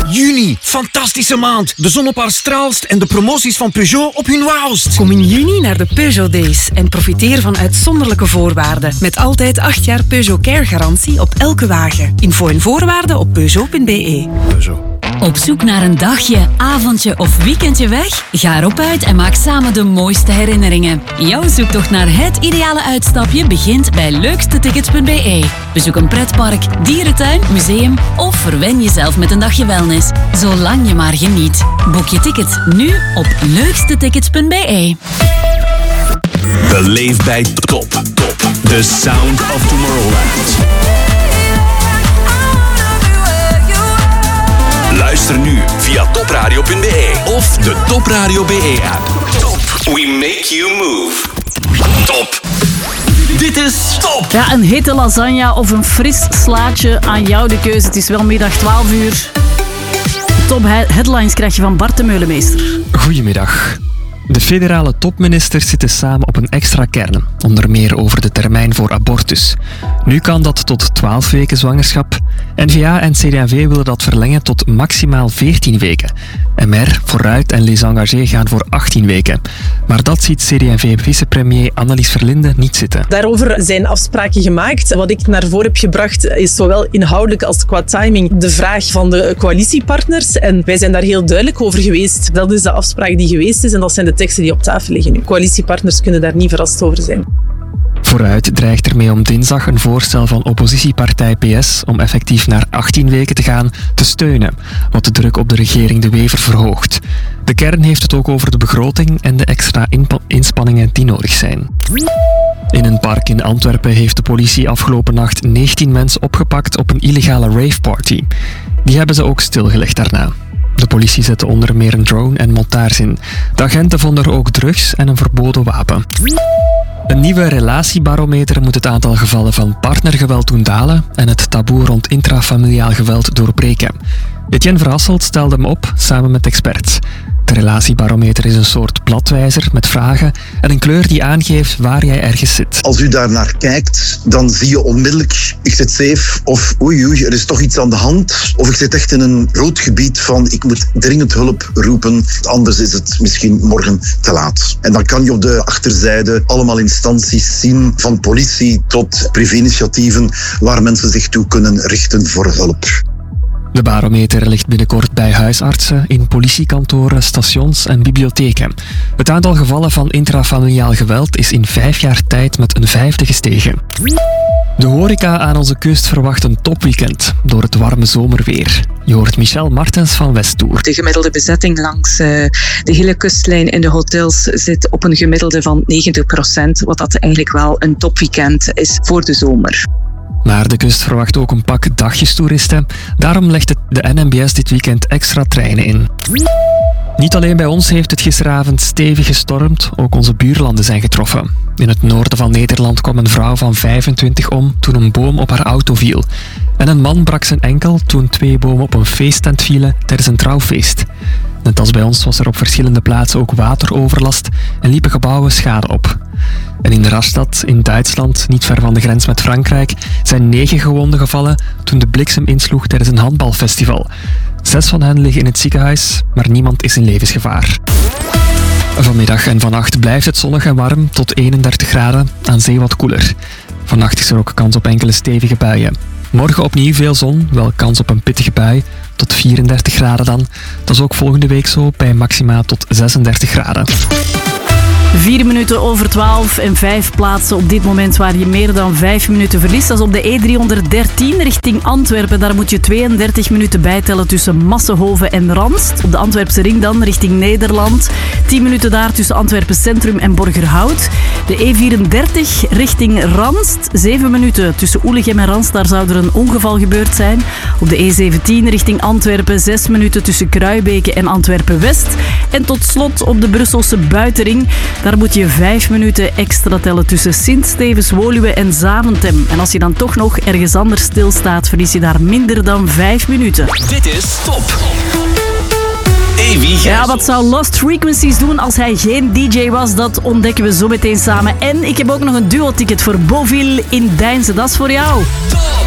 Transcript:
Juni, fantastische maand. De zon op haar straalst en de promoties van Peugeot op hun wauwst. Kom in juni naar de Peugeot Days en profiteer van uitzonderlijke voorwaarden. Met altijd 8 jaar Peugeot Care garantie op elke wagen. Info en voorwaarden op Peugeot.be. Peugeot. Op zoek naar een dagje, avondje of weekendje weg? Ga erop uit en maak samen de mooiste herinneringen. Jouw zoektocht naar het ideale uitstapje begint bij leukstetickets.be. Bezoek een pretpark, dierentuin, museum of verwen jezelf met een dagje wellness. Zolang je maar geniet. Boek je tickets nu op leukstetickets.be. Beleef bij Top. The Sound of Tomorrowland. Luister nu via topradio.be of de Top Radio BE app. Top. We make you move. Top. Dit is Top. Ja, een hete lasagne of een fris slaatje, aan jou de keuze. Het is wel middag 12 uur. Top headlines krijg je van Bart de Meulemeester. Goedemiddag. De federale topministers zitten samen op een extra kern, onder meer over de termijn voor abortus. Nu kan dat tot 12 weken zwangerschap. N-VA en CD&V willen dat verlengen tot maximaal 14 weken. MR, Vooruit en Les Engagés gaan voor 18 weken. Maar dat ziet CD&V-vicepremier Annelies Verlinde niet zitten. Daarover zijn afspraken gemaakt. Wat ik naar voren heb gebracht is zowel inhoudelijk als qua timing de vraag van de coalitiepartners. En wij zijn daar heel duidelijk over geweest. Dat is de afspraak die geweest is en dat zijn de teksten die op tafel liggen nu. Coalitiepartners kunnen daar niet verrast over zijn. Vooruit dreigt ermee om dinsdag een voorstel van oppositiepartij PS om effectief naar 18 weken te gaan te steunen, wat de druk op de regering De Wever verhoogt. De kern heeft het ook over de begroting en de extra inspanningen die nodig zijn. In een park in Antwerpen heeft de politie afgelopen nacht 19 mensen opgepakt op een illegale raveparty. Die hebben ze ook stilgelegd daarna. De politie zette onder meer een drone en montaars in. De agenten vonden er ook drugs en een verboden wapen. Een nieuwe relatiebarometer moet het aantal gevallen van partnergeweld doen dalen en het taboe rond intrafamiliaal geweld doorbreken. Etienne Verhasselt stelde hem op samen met experts. De relatiebarometer is een soort bladwijzer met vragen en een kleur die aangeeft waar jij ergens zit. Als u daar naar kijkt, dan zie je onmiddellijk, ik zit safe, of oei, er is toch iets aan de hand. Of ik zit echt in een rood gebied van, ik moet dringend hulp roepen, anders is het misschien morgen te laat. En dan kan je op de achterzijde allemaal instanties zien, van politie tot privé-initiatieven, waar mensen zich toe kunnen richten voor hulp. De barometer ligt binnenkort bij huisartsen, in politiekantoren, stations en bibliotheken. Het aantal gevallen van intrafamiliaal geweld is in 5 jaar tijd met een 1/5 gestegen. De horeca aan onze kust verwacht een topweekend door het warme zomerweer. Je hoort Michelle Martens van Westtour. De gemiddelde bezetting langs de hele kustlijn in de hotels zit op een gemiddelde van 90%, wat dat eigenlijk wel een topweekend is voor de zomer. Maar de kust verwacht ook een pak dagjestoeristen. Daarom legt de NMBS dit weekend extra treinen in. Niet alleen bij ons heeft het gisteravond stevig gestormd, ook onze buurlanden zijn getroffen. In het noorden van Nederland kwam een vrouw van 25 om toen een boom op haar auto viel. En een man brak zijn enkel toen 2 bomen op een feesttent vielen tijdens een trouwfeest. Net als bij ons was er op verschillende plaatsen ook wateroverlast en liepen gebouwen schade op. En in Rastatt in Duitsland, niet ver van de grens met Frankrijk, zijn 9 gewonden gevallen toen de bliksem insloeg tijdens een handbalfestival. 6 van hen liggen in het ziekenhuis, maar niemand is in levensgevaar. Vanmiddag en vannacht blijft het zonnig en warm tot 31 graden, aan zee wat koeler. Vannacht is er ook kans op enkele stevige buien. Morgen opnieuw veel zon, wel kans op een pittige bui, tot 34 graden dan. Dat is ook volgende week zo, bij maxima tot 36 graden. 4 minuten over 12 en 5 plaatsen op dit moment waar je meer dan 5 minuten verliest. Dat is op de E313 richting Antwerpen. Daar moet je 32 minuten bijtellen tussen Massenhoven en Ranst. Op de Antwerpse ring dan richting Nederland. 10 minuten daar tussen Antwerpen Centrum en Borgerhout. De E34 richting Ranst. 7 minuten tussen Oelegem en Ranst. Daar zou er een ongeval gebeurd zijn. Op de E17 richting Antwerpen. 6 minuten tussen Kruibeke en Antwerpen-West. En tot slot op de Brusselse buitenring. Daar moet je 5 minuten extra tellen tussen Sint-Stevens, Woluwe en Zaventem. En als je dan toch nog ergens anders stilstaat, verlies je daar minder dan 5 minuten. Dit is Top. Ja, wat zou Lost Frequencies doen als hij geen DJ was? Dat ontdekken we zo meteen samen. En ik heb ook nog een duo-ticket voor Beauville in Deinze. Dat is voor jou.